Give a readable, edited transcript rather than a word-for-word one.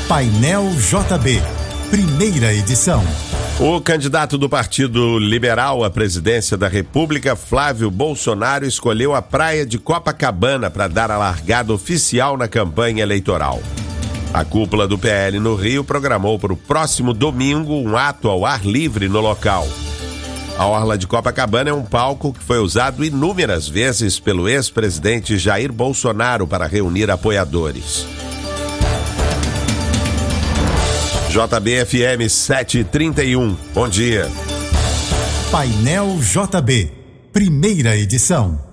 Painel JB, primeira edição. O candidato do Partido Liberal à presidência da República, Flávio Bolsonaro, escolheu a praia de Copacabana para dar a largada oficial na campanha eleitoral. A cúpula do PL no Rio programou para o próximo domingo um ato ao ar livre no local. A orla de Copacabana é um palco que foi usado inúmeras vezes pelo ex-presidente Jair Bolsonaro para reunir apoiadores. JB-FM 731. Bom dia. Painel JB, primeira edição.